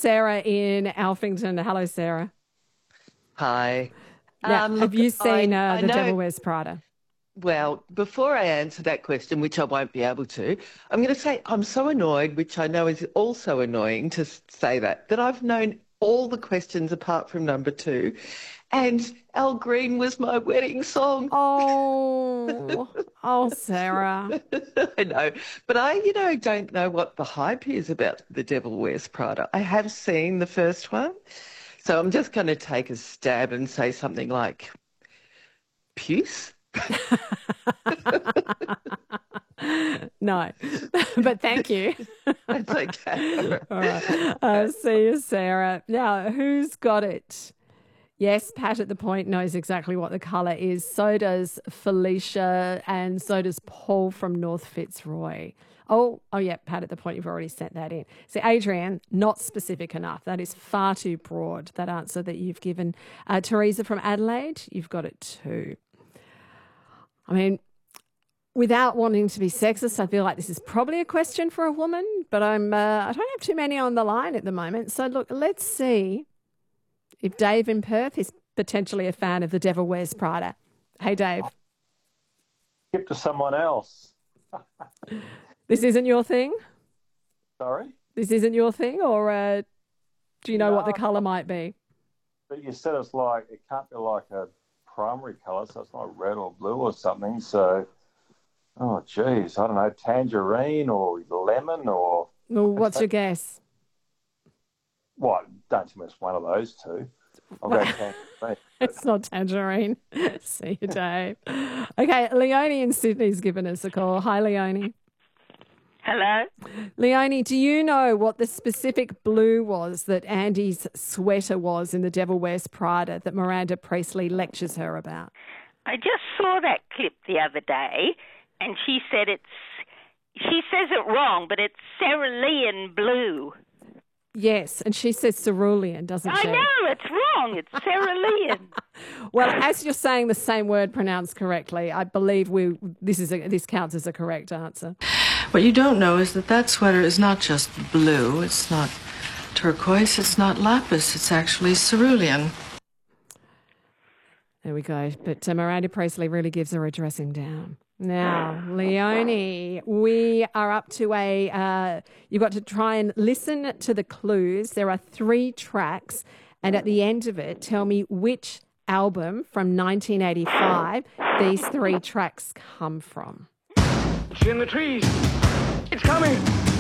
Sarah in Alphington. Hello, Sarah. Hi. Now, have Look, you seen I The Devil know, Wears Prada? well, before I answer that question, which I won't be able to, I'm going to say I'm so annoyed, which I know is also annoying to say that I've known all the questions apart from number two. And Al Green was my wedding song. Oh, Sarah. I know. But don't know what the hype is about The Devil Wears Prada. I have seen the first one. So I'm just going to take a stab and say something like puce. No, but thank you. That's okay. All right. See you, Sarah. Now, who's got it? Yes, Pat at the Point knows exactly what the colour is. So does Felicia, and so does Paul from North Fitzroy. Oh, yeah, Pat at the Point, you've already sent that in. See, Adrian, not specific enough. That is far too broad, that answer that you've given. Teresa from Adelaide, you've got it too. I mean, without wanting to be sexist, I feel like this is probably a question for a woman, but I don't have too many on the line at the moment. So, look, let's see if Dave in Perth is potentially a fan of The Devil Wears Prada. Hey, Dave. Skip to someone else. This isn't your thing? Sorry? This isn't your thing, or do you know what the colour might be? But you said it's like, it can't be like a primary colour, so it's not red or blue or something. So, oh, geez, I don't know, tangerine or lemon or... Well, what's your guess? What? Don't tell me it's one of those two. I'll go tangerine. It's not tangerine. See you, Dave. Okay, Leonie in Sydney's given us a call. Hi, Leonie. Hello? Leonie, do you know what the specific blue was that Andy's sweater was in The Devil Wears Prada that Miranda Priestley lectures her about? I just saw that clip the other day, and she said she says it wrong, but it's cerulean blue. Yes, and she says cerulean, doesn't she? I know, it's wrong. It's cerulean. Well, as you're saying the same word pronounced correctly, I believe this counts as a correct answer. What you don't know is that sweater is not just blue, it's not turquoise, it's not lapis, it's actually cerulean. There we go. But Miranda Priestley really gives her a dressing down. Now, Leonie, we are up to you've got to try and listen to the clues. There are 3 tracks, and at the end of it, tell me which album from 1985 these 3 tracks come from. It's in the trees. It's coming.